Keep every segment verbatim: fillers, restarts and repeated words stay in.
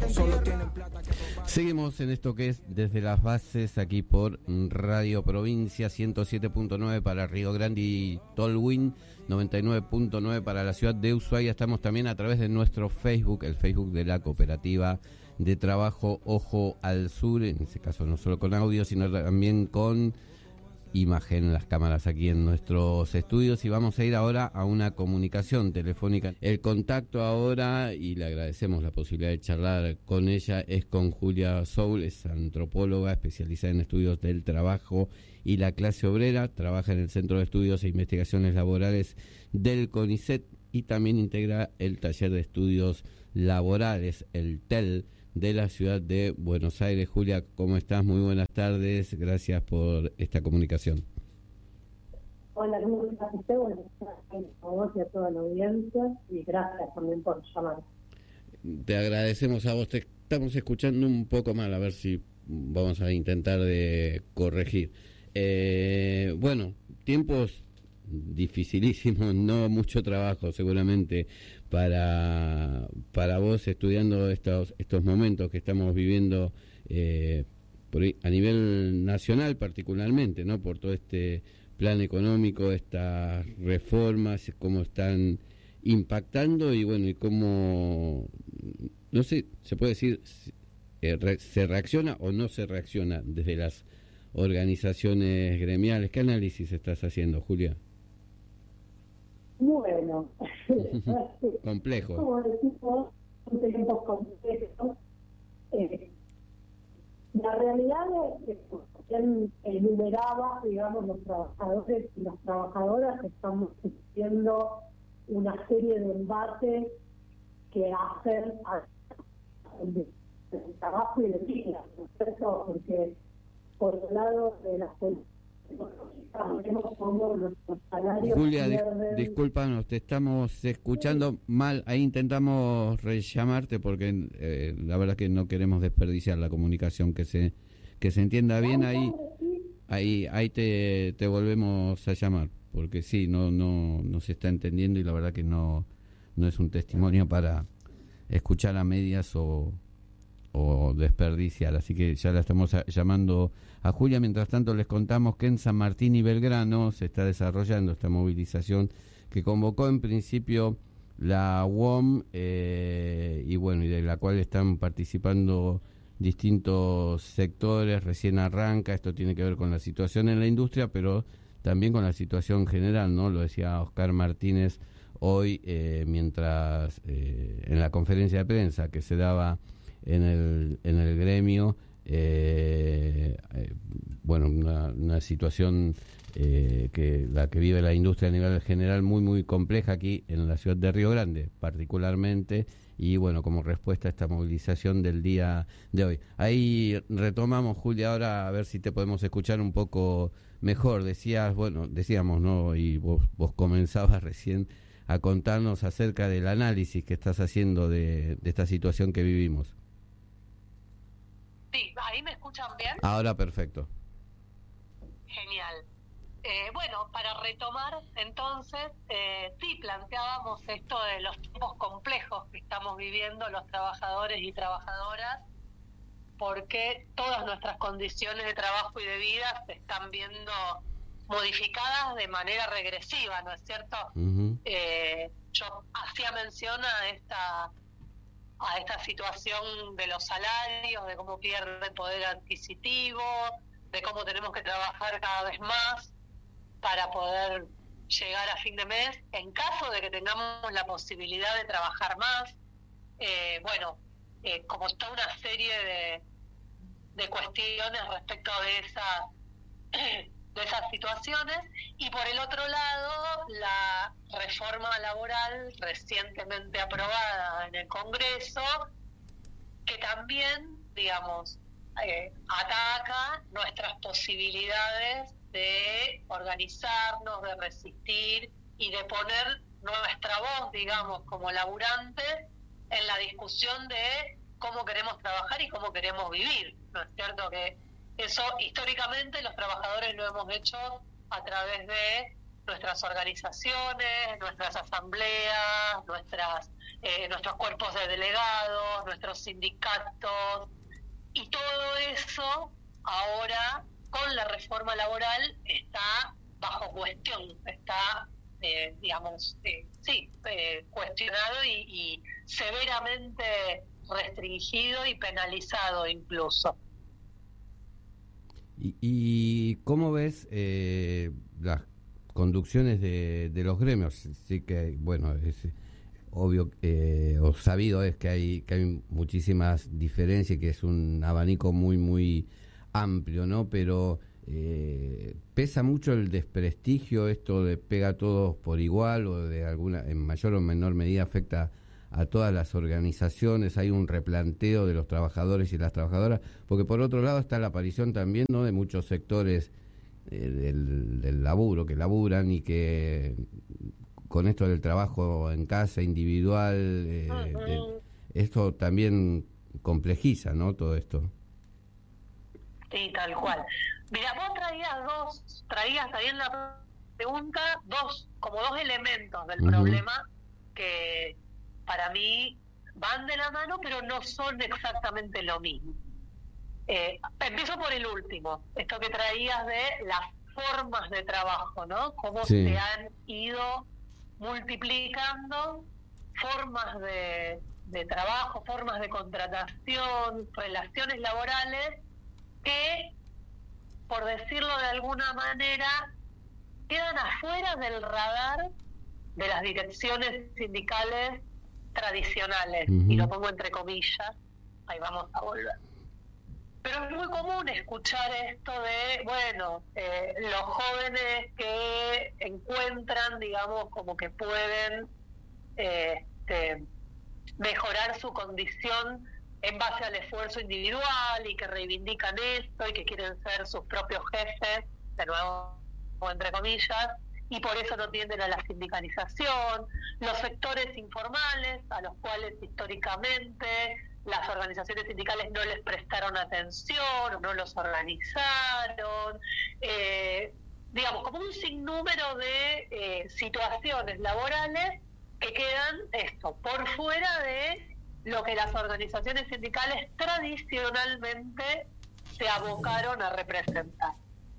Seguimos en esto que es Desde las Bases, aquí por Radio Provincia, ciento siete punto nueve para Río Grande y Tolwyn, noventa y nueve punto nueve para la ciudad de Ushuaia. Estamos también a través de nuestro Facebook, el Facebook de la Cooperativa de Trabajo Ojo al Sur, en este caso no solo con audio, sino también con imagen, las cámaras aquí en nuestros estudios. Y vamos a ir ahora a una comunicación telefónica. El contacto ahora, y le agradecemos la posibilidad de charlar con ella, es con Julia Soul. Es antropóloga especializada en estudios del trabajo y la clase obrera, trabaja en el Centro de Estudios e Investigaciones Laborales del CONICET y también integra el Taller de Estudios Laborales, el T E L, de la ciudad de Buenos Aires. Julia, ¿cómo estás? Muy buenas tardes, gracias por esta comunicación. Hola, ¿cómo estás usted? Buenas tardes a vos y a toda la audiencia, y gracias también por llamar. Te agradecemos a vos, te estamos escuchando un poco mal, a ver si vamos a intentar de corregir. Eh, bueno, tiempos dificilísimos, no mucho trabajo seguramente para para vos estudiando estos estos momentos que estamos viviendo eh, por ahí, a nivel nacional particularmente, ¿no? Por todo este plan económico, estas reformas, cómo están impactando y bueno, y cómo, no sé, se puede decir, eh, re, se reacciona o no se reacciona desde las organizaciones gremiales. ¿Qué análisis estás haciendo, Julia? Bueno, complejo. Como decimos, son tiempos complejos. Eh, la realidad es que enumeraba, digamos, los trabajadores y las trabajadoras que estamos sufriendo una serie de embates que hacen al trabajo y de vida, ¿no es cierto? Porque por el lado de las Julia, dis- discúlpanos, te estamos escuchando mal, ahí intentamos rellamarte porque eh, la verdad que no queremos desperdiciar la comunicación, que se que se entienda bien, ahí ahí ahí te, te volvemos a llamar, porque sí, no no no se está entendiendo y la verdad que no no es un testimonio para escuchar a medias o o desperdiciar, así que ya la estamos a, llamando a Julia. Mientras tanto les contamos que en San Martín y Belgrano se está desarrollando esta movilización que convocó en principio la U O M eh, y bueno, y de la cual están participando distintos sectores. Recién arranca, esto tiene que ver con la situación en la industria, pero también con la situación general, ¿no? Lo decía Oscar Martínez hoy eh, mientras eh, en la conferencia de prensa que se daba en el en el gremio, eh, eh, bueno, una, una situación eh, que la que vive la industria a nivel general muy muy compleja aquí en la ciudad de Río Grande particularmente, y bueno, como respuesta a esta movilización del día de hoy. Ahí retomamos, Julia, ahora a ver si te podemos escuchar un poco mejor. Decías, bueno, decíamos, ¿no? Y vos, vos comenzabas recién a contarnos acerca del análisis que estás haciendo de, de esta situación que vivimos. Sí, ¿ahí me escuchan bien? Ahora perfecto. Genial. Eh, bueno, para retomar, entonces, eh, sí planteábamos esto de los tiempos complejos que estamos viviendo los trabajadores y trabajadoras, porque todas nuestras condiciones de trabajo y de vida se están viendo modificadas de manera regresiva, ¿no es cierto? Uh-huh. Eh, yo hacía mención a esta... a esta situación de los salarios, de cómo pierde el poder adquisitivo, de cómo tenemos que trabajar cada vez más para poder llegar a fin de mes, en caso de que tengamos la posibilidad de trabajar más. Eh, bueno, eh, como toda una serie de, de cuestiones respecto de esa de esas situaciones, y por el otro lado la reforma laboral recientemente aprobada en el Congreso, que también, digamos, eh, ataca nuestras posibilidades de organizarnos, de resistir y de poner nuestra voz, digamos, como laburantes en la discusión de cómo queremos trabajar y cómo queremos vivir, ¿no es cierto? Que eso históricamente los trabajadores lo hemos hecho a través de nuestras organizaciones, nuestras asambleas, nuestras eh, nuestros cuerpos de delegados, nuestros sindicatos, y todo eso ahora con la reforma laboral está bajo cuestión, está, eh, digamos, eh, sí, eh, cuestionado y, y severamente restringido y penalizado incluso. ¿Y, y cómo ves eh, las conducciones de, de los gremios? Sí que, bueno, es obvio eh, o sabido es que hay que hay muchísimas diferencias, que es un abanico muy, muy amplio, ¿no? Pero eh, pesa mucho el desprestigio, esto de pega a todos por igual, o de alguna, en mayor o menor medida afecta a todas las organizaciones. Hay un replanteo de los trabajadores y las trabajadoras, porque por otro lado está la aparición también, ¿no?, de muchos sectores eh, del, del laburo, que laburan y que con esto del trabajo en casa, individual, eh, uh-huh. de, esto también complejiza, ¿no?, todo esto. Sí, tal cual. Mira, vos traías dos, traías también la pregunta, dos, como dos elementos del uh-huh. problema que para mí van de la mano, pero no son exactamente lo mismo. Eh, empiezo por el último, esto que traías de las formas de trabajo, ¿no? Cómo sí. se han ido multiplicando formas de, de trabajo, formas de contratación, relaciones laborales que, por decirlo de alguna manera, quedan afuera del radar de las direcciones sindicales tradicionales, uh-huh. y lo pongo entre comillas, ahí vamos a volver. Pero es muy común escuchar esto de, bueno, eh, los jóvenes que encuentran, digamos, como que pueden eh, este, mejorar su condición en base al esfuerzo individual y que reivindican esto y que quieren ser sus propios jefes, de nuevo, entre comillas, y por eso no tienden a la sindicalización, los sectores informales a los cuales históricamente las organizaciones sindicales no les prestaron atención o no los organizaron, eh, digamos, como un sinnúmero de eh, situaciones laborales que quedan esto por fuera de lo que las organizaciones sindicales tradicionalmente se abocaron a representar.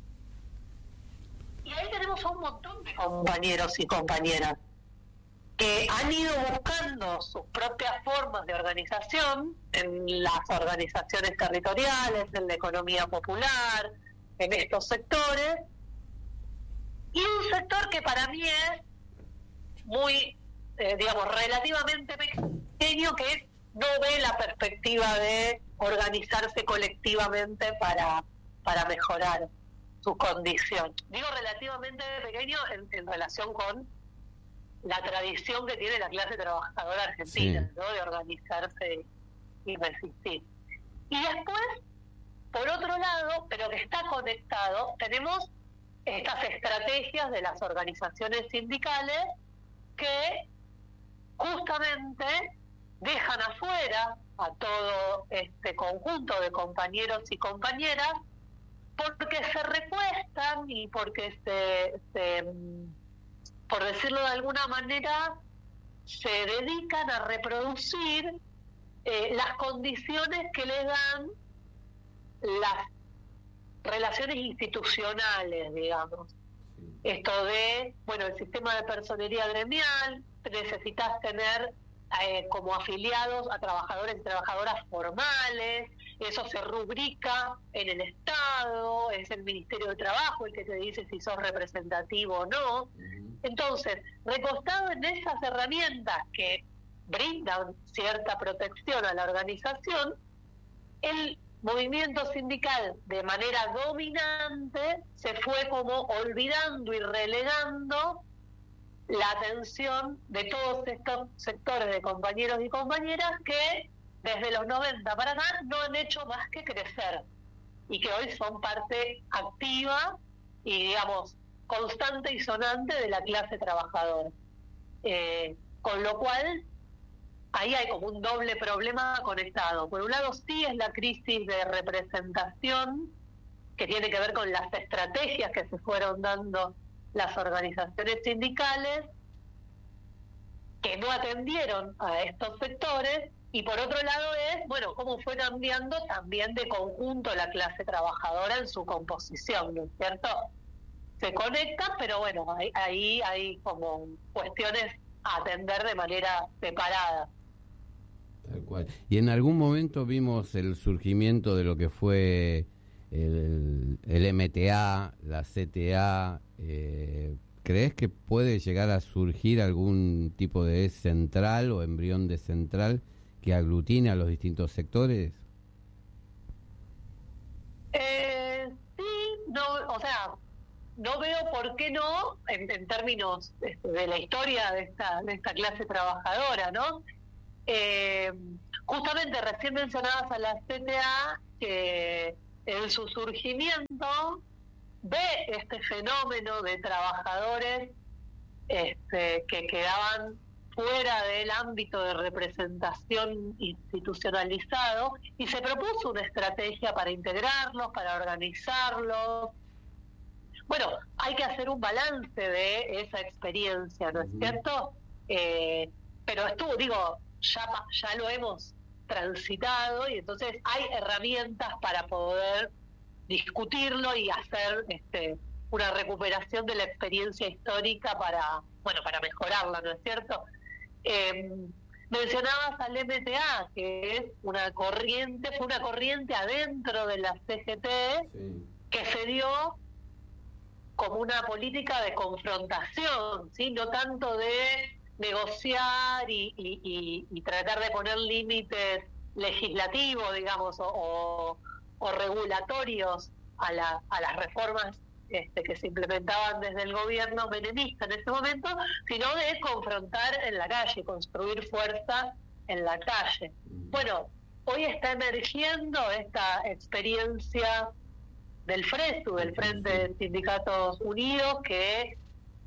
Y ahí tenemos a un montón de compañeros y compañeras que han ido buscando sus propias formas de organización en las organizaciones territoriales, en la economía popular, en estos sectores, y un sector que para mí es muy, eh, digamos, relativamente pequeño, que no ve la perspectiva de organizarse colectivamente para, para mejorar su condición. Digo relativamente pequeño en, en relación con la tradición que tiene la clase trabajadora argentina, sí. ¿no?, de organizarse y resistir. Y después, por otro lado, pero que está conectado, tenemos estas estrategias de las organizaciones sindicales que justamente dejan afuera a todo este conjunto de compañeros y compañeras porque se recuestan y porque se, se por decirlo de alguna manera, se dedican a reproducir eh, las condiciones que les dan las relaciones institucionales, digamos. Esto de, bueno, el sistema de personería gremial, necesitas tener eh, como afiliados a trabajadores y trabajadoras formales, eso se rubrica en el Estado, es el Ministerio de Trabajo el que te dice si sos representativo o no. Entonces, recostado en esas herramientas que brindan cierta protección a la organización, el movimiento sindical de manera dominante se fue como olvidando y relegando la atención de todos estos sectores de compañeros y compañeras que desde los noventa para acá no han hecho más que crecer y que hoy son parte activa y, digamos, constante y sonante de la clase trabajadora. Eh, con lo cual, ahí hay como un doble problema conectado. Por un lado, sí es la crisis de representación, que tiene que ver con las estrategias que se fueron dando las organizaciones sindicales, que no atendieron a estos sectores, y por otro lado es, bueno, cómo fue cambiando también de conjunto la clase trabajadora en su composición, ¿no es cierto? Se conecta, pero bueno, ahí, ahí hay como cuestiones a atender de manera separada. Tal cual. Y en algún momento vimos el surgimiento de lo que fue el, el M T A, la C T A. Eh, ¿Crees que puede llegar a surgir algún tipo de central o embrión de central que aglutine a los distintos sectores? Eh, sí, no, o sea, no veo por qué no, en, en términos este, de la historia de esta, de esta clase trabajadora, ¿no? Eh, justamente recién mencionabas a la C T A, que en su surgimiento ve este fenómeno de trabajadores este, que quedaban fuera del ámbito de representación institucionalizado, y se propuso una estrategia para integrarlos, para organizarlos. Bueno, hay que hacer un balance de esa experiencia, ¿no es cierto? Eh, pero estuvo, digo, ya, ya lo hemos transitado, y entonces hay herramientas para poder discutirlo y hacer este, una recuperación de la experiencia histórica para, bueno, para mejorarla, ¿no es cierto? Eh, mencionabas al M T A, que es una corriente, fue una corriente adentro de la C G T, sí, que se dio como una política de confrontación, ¿sí? No tanto de negociar y, y, y, y tratar de poner límites legislativos, digamos, o, o, o regulatorios a, la, a las reformas este, que se implementaban desde el gobierno menemista en ese momento, sino de confrontar en la calle, construir fuerza en la calle. Bueno, hoy está emergiendo esta experiencia del FRESU, del Frente de Sindicatos Unidos, que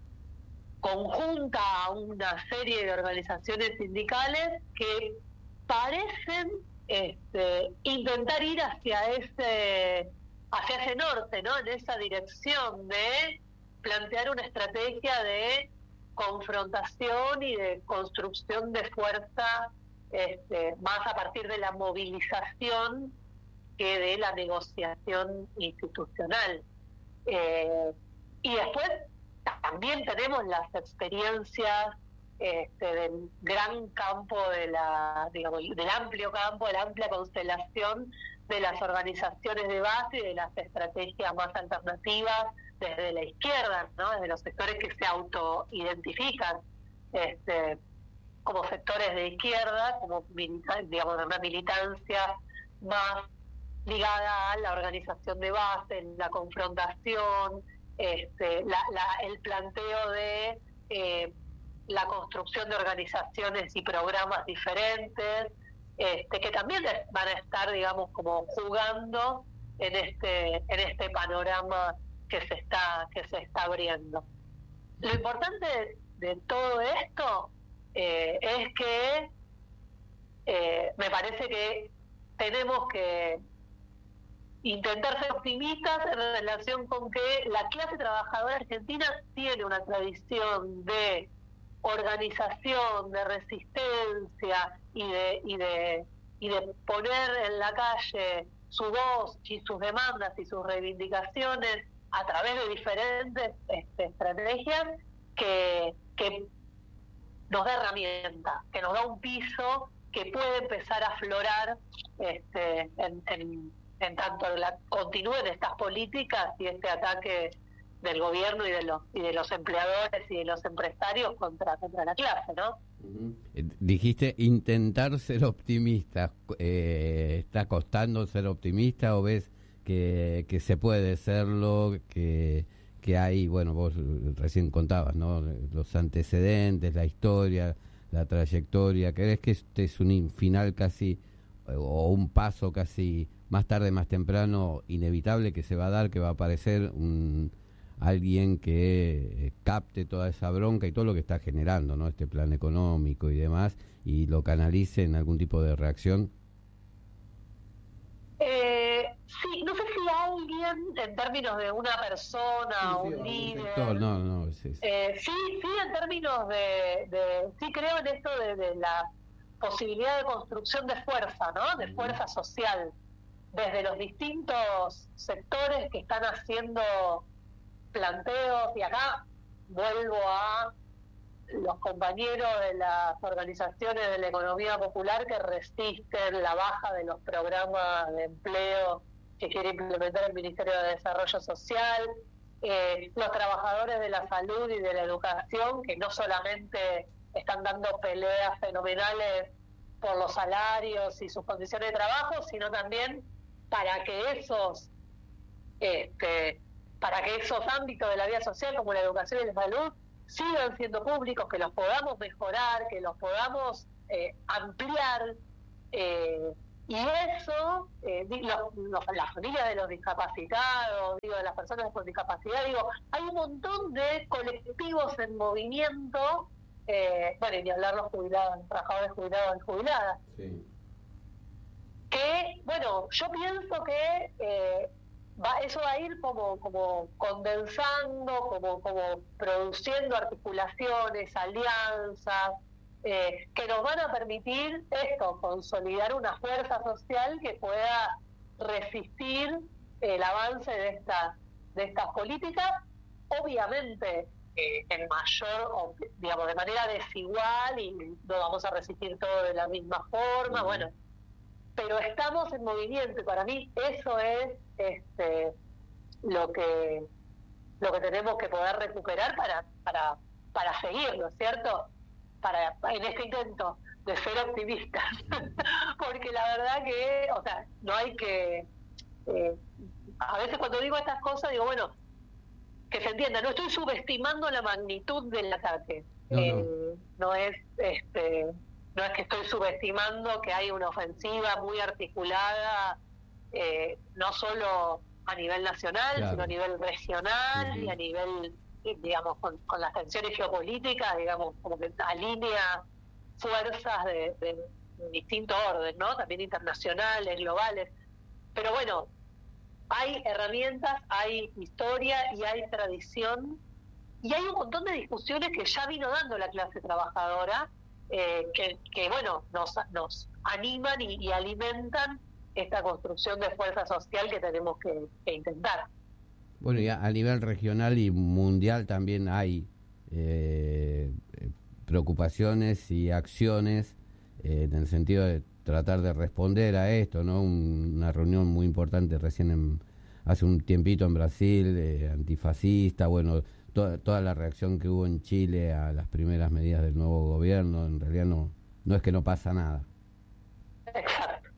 conjunta a una serie de organizaciones sindicales que parecen este, intentar ir hacia ese hacia ese norte, ¿no? En esa dirección de plantear una estrategia de confrontación y de construcción de fuerza este, más a partir de la movilización que de la negociación institucional. Eh, y después también tenemos las experiencias este, del gran campo de la, digamos, del amplio campo, de la amplia constelación de las organizaciones de base y de las estrategias más alternativas desde la izquierda, ¿no? Desde los sectores que se autoidentifican este, como sectores de izquierda, como milita- digamos, una militancia más ligada a la organización de base, la confrontación, este, la, la, el planteo de eh, la construcción de organizaciones y programas diferentes, este, que también van a estar, digamos, como jugando en este en este panorama que se está que se está abriendo. Lo importante de, de todo esto eh, es que eh, me parece que tenemos que intentar ser optimistas en relación con que la clase trabajadora argentina tiene una tradición de organización, de resistencia y de y de y de poner en la calle su voz y sus demandas y sus reivindicaciones a través de diferentes este, estrategias que, que nos da herramientas, que nos da un piso que puede empezar a aflorar este, en, en, en tanto la, continúen estas políticas y este ataque del gobierno y de los y de los empleadores y de los empresarios contra contra la clase, ¿no? Uh-huh. Eh, dijiste intentar ser optimista. Eh, ¿Está costando ser optimista o ves que, que se puede serlo, que que hay, bueno, vos recién contabas, ¿no? Los antecedentes, la historia, la trayectoria? ¿Crees que este es un final casi o un paso casi más tarde, más temprano, inevitable que se va a dar, que va a aparecer un alguien que capte toda esa bronca y todo lo que está generando, ¿no? Este plan económico y demás, y lo canalice en algún tipo de reacción? Eh, sí, no sé si alguien bien en términos de una persona, sí, sí, un líder. Sector, no, no, sí, sí. Eh, sí, sí, en términos de, de, sí creo en esto de, de la posibilidad de construcción de fuerza, ¿no? De fuerza social, desde los distintos sectores que están haciendo planteos, y acá vuelvo a los compañeros de las organizaciones de la economía popular que resisten la baja de los programas de empleo que quiere implementar el Ministerio de Desarrollo Social, eh, los trabajadores de la salud y de la educación, que no solamente están dando peleas fenomenales por los salarios y sus condiciones de trabajo, sino también para que esos este, para que esos ámbitos de la vida social, como la educación y la salud, sigan siendo públicos, que los podamos mejorar, que los podamos eh, ampliar, eh, y eso, eh, los, los, las familias de los discapacitados, digo, de las personas con discapacidad, digo, hay un montón de colectivos en movimiento, eh, bueno, y ni hablar los jubilados, los trabajadores jubilados y jubiladas, sí. Que, bueno, yo pienso que eh, Va, eso va a ir como como condensando, como como produciendo articulaciones, alianzas, eh, que nos van a permitir esto, consolidar una fuerza social que pueda resistir el avance de esta de estas políticas, obviamente eh, en mayor, digamos, de manera desigual, y no vamos a resistir todo de la misma forma, bueno, pero estamos en movimiento, y para mí eso es este lo que lo que tenemos que poder recuperar para para para seguir, ¿no es cierto? Para en este intento de ser optimistas, porque la verdad que, o sea, no hay que eh, a veces cuando digo estas cosas digo, bueno, que se entienda, no estoy subestimando la magnitud del ataque, no, eh, no. no es este no es que estoy subestimando que hay una ofensiva muy articulada, eh, no solo a nivel nacional, claro, sino a nivel regional, uh-huh, y a nivel, digamos, con, con las tensiones geopolíticas, digamos, como que alinea fuerzas de, de, de distinto orden, ¿no? También internacionales, globales. Pero bueno, hay herramientas, hay historia y hay tradición, y hay un montón de discusiones que ya vino dando la clase trabajadora, Eh, que, que bueno, nos, nos animan y, y alimentan esta construcción de fuerza social que tenemos que, que intentar. Bueno, ya a nivel regional y mundial también hay eh, preocupaciones y acciones eh, en el sentido de tratar de responder a esto, ¿no? Un, una reunión muy importante recién en, hace un tiempito en Brasil, eh, antifascista, bueno, Toda, toda la reacción que hubo en Chile a las primeras medidas del nuevo gobierno, en realidad no no es que no pasa nada. Exacto.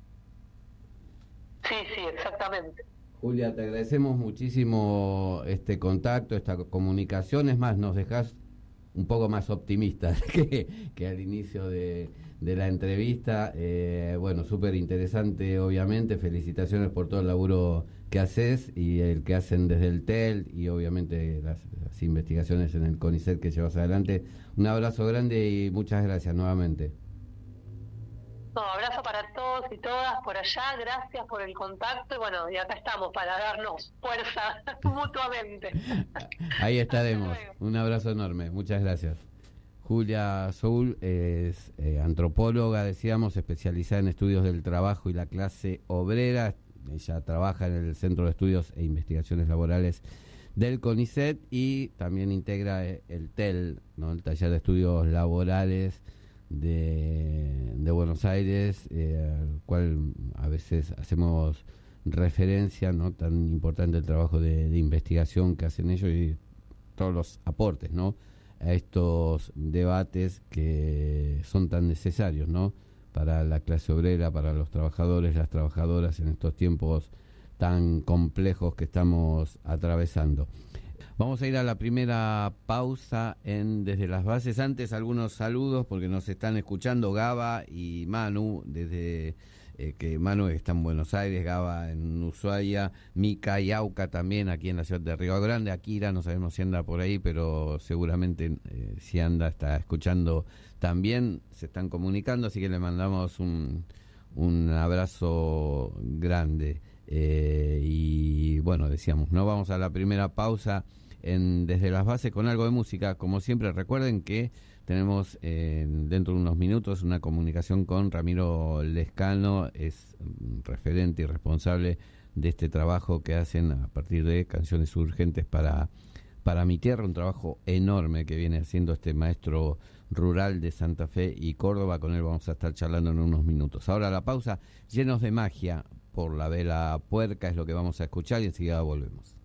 Sí, sí, exactamente. Julia, te agradecemos muchísimo este contacto, esta comunicación. Es más, nos dejás un poco más optimistas que, que al inicio de, de la entrevista. Eh, bueno, súper interesante, obviamente. Felicitaciones por todo el laburo que haces y el que hacen desde el T E L, y obviamente las, las investigaciones en el CONICET que llevas adelante. Un abrazo grande y muchas gracias nuevamente. No, abrazo para todos y todas por allá, gracias por el contacto, y bueno, y acá estamos para darnos fuerza mutuamente. Ahí estaremos. Un abrazo enorme, muchas gracias. Julia Soul es eh, antropóloga, decíamos, especializada en estudios del trabajo y la clase obrera. Ella trabaja en el Centro de Estudios e Investigaciones Laborales del CONICET y también integra el T E L, ¿no? El Taller de Estudios Laborales de, de Buenos Aires, eh, al cual a veces hacemos referencia, ¿no? Tan importante el trabajo de, de investigación que hacen ellos y todos los aportes, ¿no? A estos debates que son tan necesarios, ¿no? Para la clase obrera, para los trabajadores, las trabajadoras en estos tiempos tan complejos que estamos atravesando. Vamos a ir a la primera pausa en Desde las Bases. Antes, algunos saludos porque nos están escuchando Gaba y Manu, desde eh, que Manu está en Buenos Aires, Gaba en Ushuaia, Mica y Auca también aquí en la ciudad de Río Grande. Akira, no sabemos si anda por ahí, pero seguramente eh, si anda, está escuchando también, se están comunicando, así que le mandamos un, un abrazo grande. Eh, y bueno, decíamos, no vamos a la primera pausa en Desde las Bases con algo de música. Como siempre, recuerden que tenemos eh, dentro de unos minutos una comunicación con Ramiro Lescano, es referente y responsable de este trabajo que hacen a partir de Canciones Urgentes para, para mi tierra, un trabajo enorme que viene haciendo este maestro rural de Santa Fe y Córdoba. Con él vamos a estar charlando en unos minutos. Ahora la pausa, Llenos de Magia por la Vela Puerca es lo que vamos a escuchar y enseguida volvemos.